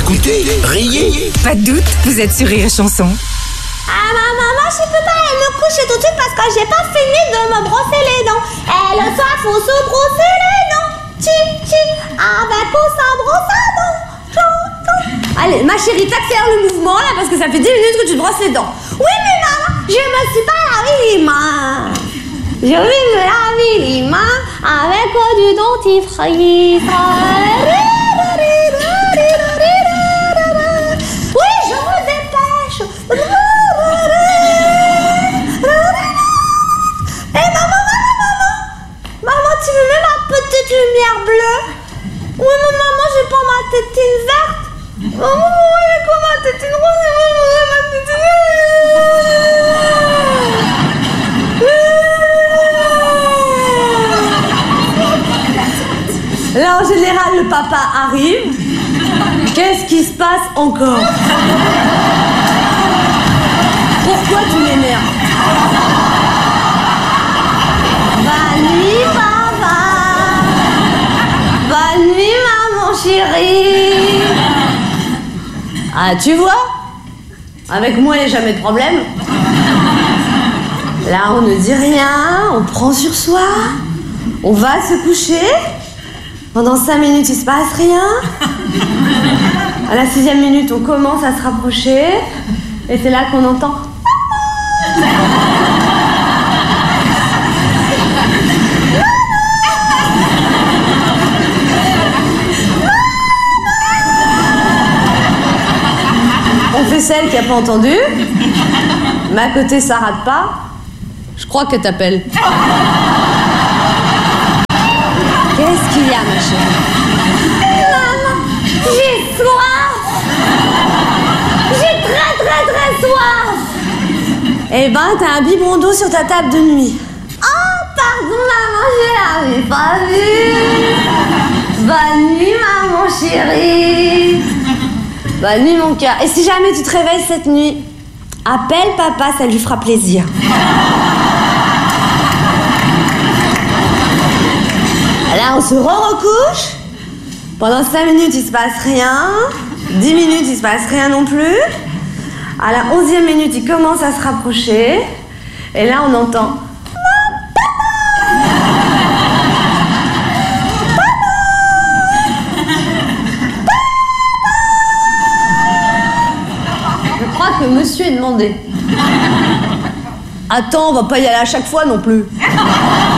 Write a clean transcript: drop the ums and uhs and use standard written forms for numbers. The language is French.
Écoutez, riez. Pas de doute, vous êtes sur Rire et Chanson. Ah maman, je peux pas aller me coucher tout de suite parce que j'ai pas fini de me brosser les dents. Et le soir, faut se brosser les dents. Avec ou sans brosse à dents. Allez, ma chérie, t'accélères le mouvement là parce que ça fait 10 minutes que tu te brosses les dents. Oui, mais maman, je me suis pas lavé les mains. Je vais me laver les mains avec du dentifrice. Oui, je me dépêche. Eh maman, tu me mets ma petite lumière bleue? Oui, mais maman, j'ai pas ma tétine verte. Maman, j'ai pas ma tétine rose, ma tétine verte. Là, en général, le papa arrive. Qu'est-ce qui se passe encore? Pourquoi tu m'énerves? Bonne nuit, papa. Bonne nuit, maman chérie. Ah, tu vois? Avec moi, il n'y a jamais de problème. Là, on ne dit rien, on prend sur soi. On va se coucher. Pendant 5 minutes, il se passe rien. À la 6e minute, on commence à se rapprocher. Et c'est là qu'on entend... On fait celle qui n'a pas entendu. Mais à côté, ça rate pas. Je crois que t'appelles. Qu'est-ce qu'il y a, ma chérie? Maman, j'ai soif. J'ai très soif. Eh ben, t'as un biberon d'eau sur ta table de nuit. Oh, pardon, maman, je l'avais pas vu. Bonne nuit, maman chérie. Bonne nuit, mon cœur. Et si jamais tu te réveilles cette nuit, appelle papa, ça lui fera plaisir. Là, on se recouche. Pendant 5 minutes, il se passe rien. 10 minutes, il se passe rien non plus. À la 11e minute, il commence à se rapprocher. Et là, on entend... Je crois que monsieur est demandé. Attends, on va pas y aller à chaque fois non plus.